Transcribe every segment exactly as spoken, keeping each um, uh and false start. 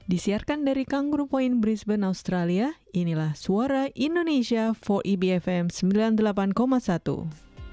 Disiarkan dari Kangaroo Point, Brisbane, Australia, inilah Suara Indonesia for E B F M sembilan puluh delapan koma satu.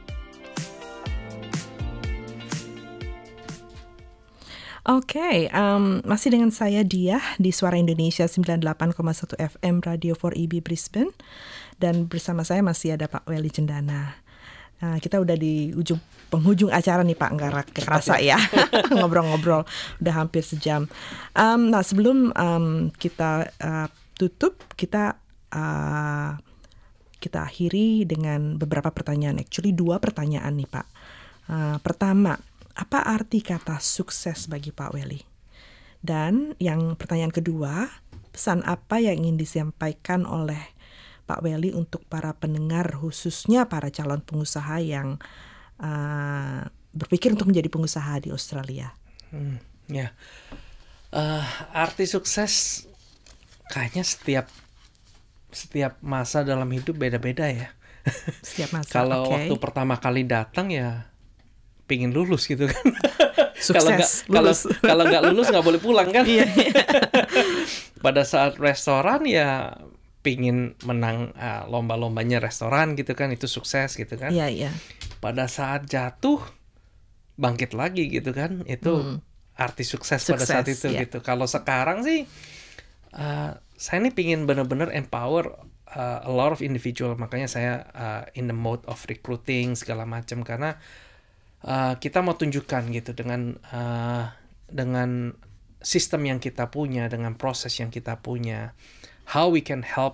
Oke, okay, um, masih dengan saya Diah di Suara Indonesia sembilan puluh delapan koma satu F M Radio for E B Brisbane. Dan bersama saya masih ada Pak Welly Cendana. Nah, kita udah di ujung penghujung acara nih Pak, nggak kerasa ya ngobrol-ngobrol udah hampir sejam. Um, nah sebelum um, kita uh, tutup, kita uh, kita akhiri dengan beberapa pertanyaan. Actually dua pertanyaan nih Pak. Uh, pertama, apa arti kata sukses bagi Pak Welly? Dan yang pertanyaan kedua, pesan apa yang ingin disampaikan oleh Pak Welly untuk para pendengar, khususnya para calon pengusaha yang Uh, berpikir untuk menjadi pengusaha di Australia? Hmm, ya, uh, arti sukses kayaknya setiap setiap masa dalam hidup beda-beda ya. Setiap masa. Kalau okay. waktu pertama kali datang ya, pingin lulus gitu kan. Sukses. Kalau nggak kalau nggak lulus nggak boleh pulang kan. Iya. Pada saat restoran ya, pingin menang uh, lomba-lombanya restoran gitu kan, itu sukses gitu kan. Iya, iya. Pada saat jatuh bangkit lagi gitu kan, itu hmm. arti sukses, sukses pada saat itu yeah. gitu. Kalau sekarang sih uh, saya nih pingin benar-benar empower uh, a lot of individual, makanya saya uh, in the mode of recruiting segala macam, karena uh, kita mau tunjukkan gitu dengan uh, dengan sistem yang kita punya, dengan proses yang kita punya, how we can help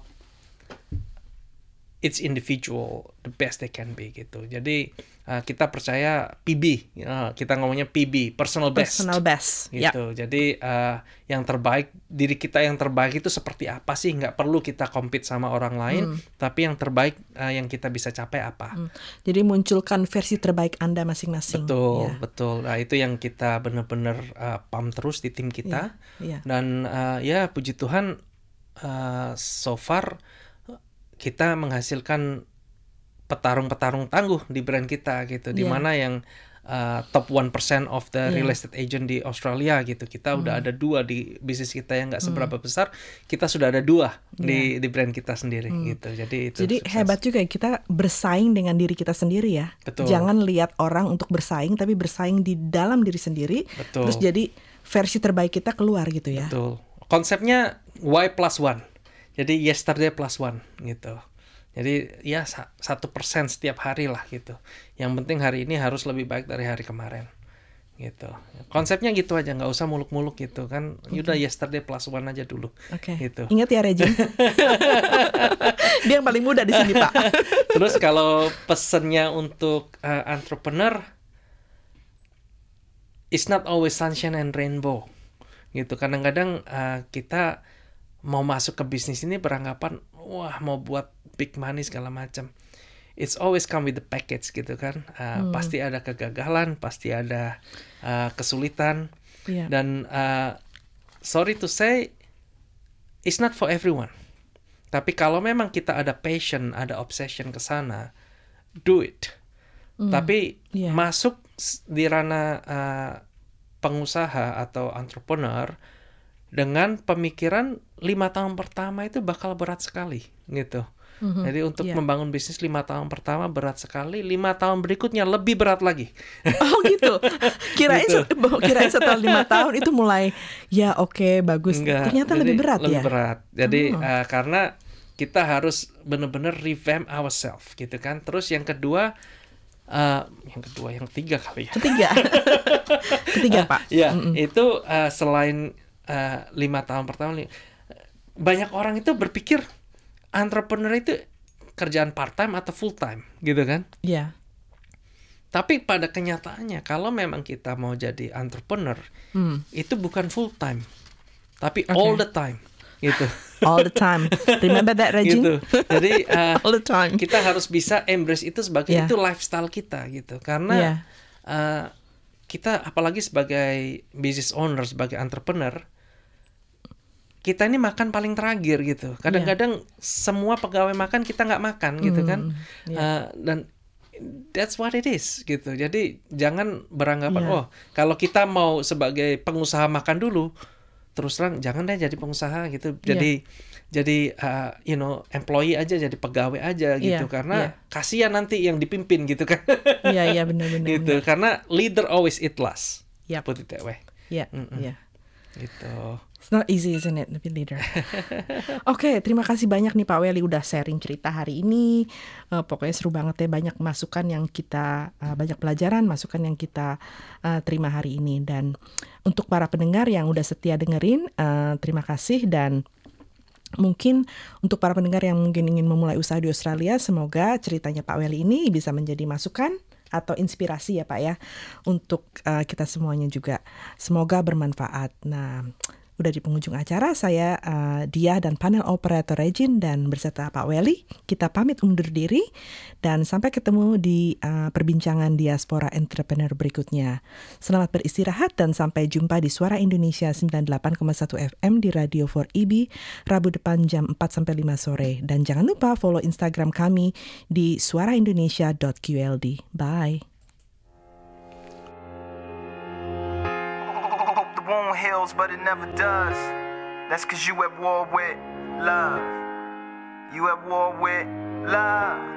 each individual the best they can be gitu. Jadi uh, kita percaya P B, uh, kita ngomongnya P B, personal best. Personal best. Gitu. Yep. Jadi uh, yang terbaik, diri kita yang terbaik itu seperti apa sih? Nggak perlu kita compete sama orang lain, hmm. tapi yang terbaik uh, yang kita bisa capai apa? Hmm. Jadi munculkan versi terbaik Anda masing-masing. Betul, ya. betul. Nah itu yang kita benar-benar uh, pump terus di tim kita. Yeah. Yeah. Dan uh, ya puji Tuhan, uh, so far kita menghasilkan petarung-petarung tangguh di brand kita gitu, yeah. di mana yang uh, top one percent of the yeah. real estate agent di Australia gitu. Kita mm. udah ada dua di bisnis kita yang nggak seberapa mm. besar, kita sudah ada dua yeah. di di brand kita sendiri mm. gitu. Jadi itu Jadi sukses. Hebat juga kita bersaing dengan diri kita sendiri ya. Betul. Jangan lihat orang untuk bersaing, tapi bersaing di dalam diri sendiri. Betul. Terus jadi versi terbaik kita keluar gitu ya. Betul. Konsepnya Y plus one. Jadi yesterday plus one gitu. Jadi ya satu persen setiap hari lah gitu. Yang penting hari ini harus lebih baik dari hari kemarin gitu. Konsepnya gitu aja, nggak usah muluk-muluk gitu kan. Okay. Udah yesterday plus one aja dulu. Oke. Okay. Gitu. Ingat ya Regin. Dia yang paling muda di sini Pak. Terus kalau pesennya untuk uh, entrepreneur, it's not always sunshine and rainbow gitu. Kadang-kadang uh, kita mau masuk ke bisnis ini beranggapan wah mau buat big money segala macam. It's always come with the package gitu kan. Uh, hmm. Pasti ada kegagalan, pasti ada uh, kesulitan. Yeah. Dan uh, sorry to say, it's not for everyone. Tapi kalau memang kita ada passion, ada obsession ke sana, do it. Hmm. Tapi yeah. masuk di ranah uh, pengusaha atau entrepreneur dengan pemikiran lima tahun pertama itu bakal berat sekali gitu. Mm-hmm. Jadi untuk yeah. membangun bisnis lima tahun pertama berat sekali, lima tahun berikutnya lebih berat lagi. Oh gitu. Kirain gitu. kirain setelah lima tahun itu mulai ya oke okay, bagus. Enggak, ternyata jadi lebih berat lebih ya. Lebih berat. Jadi oh. uh, karena kita harus benar-benar revamp ourselves gitu kan. Terus yang kedua uh, yang kedua yang ketiga kali ya. Ketiga. Ketiga Pak. Uh, ya, mm-mm. itu uh, selain uh, lima tahun pertama, banyak orang itu berpikir entrepreneur itu kerjaan part-time atau full-time, gitu kan? Iya. Yeah. Tapi pada kenyataannya, kalau memang kita mau jadi entrepreneur, hmm. itu bukan full-time, tapi okay. all the time, gitu. All the time. Remember that, Regine? Gitu. Jadi uh, all the time. Kita harus bisa embrace itu sebagai yeah. itu lifestyle kita, gitu. Karena yeah. uh, kita, apalagi sebagai business owner, sebagai entrepreneur, kita ini makan paling terakhir gitu. Kadang-kadang yeah. semua pegawai makan, kita nggak makan gitu kan. Yeah. Uh, dan that's what it is gitu. Jadi jangan beranggapan yeah. oh kalau kita mau sebagai pengusaha makan dulu, terus terang jangan deh jadi pengusaha gitu. Jadi yeah. jadi uh, you know employee aja, jadi pegawai aja gitu yeah. karena yeah. kasihan nanti yang dipimpin gitu kan. Iya yeah, iya yeah, benar-benar. Gitu benar. Karena leader always eat last. Yep. Put it that way. Iya. Yeah, iya. Yeah. Gitu. It's not easy, isn't it, to be leader? Oke, okay, terima kasih banyak nih Pak Welly udah sharing cerita hari ini. Uh, pokoknya seru banget ya, banyak masukan yang kita, uh, banyak pelajaran, masukan yang kita uh, terima hari ini. Dan untuk para pendengar yang udah setia dengerin, uh, terima kasih. Dan mungkin untuk para pendengar yang mungkin ingin memulai usaha di Australia, semoga ceritanya Pak Welly ini bisa menjadi masukan atau inspirasi ya Pak ya, untuk uh, kita semuanya juga. Semoga bermanfaat. Nah, udah di penghujung acara, saya uh, Dia dan panel operator Regine dan berserta Pak Welly, kita pamit undur diri dan sampai ketemu di uh, perbincangan Diaspora Entrepreneur berikutnya. Selamat beristirahat dan sampai jumpa di Suara Indonesia sembilan puluh delapan koma satu F M di Radio four E B Rabu depan jam empat sampai lima sore. Dan jangan lupa follow Instagram kami di suara indonesia dot q l d. Bye. Won't heals, but it never does. That's cause you at war with love. You at war with love.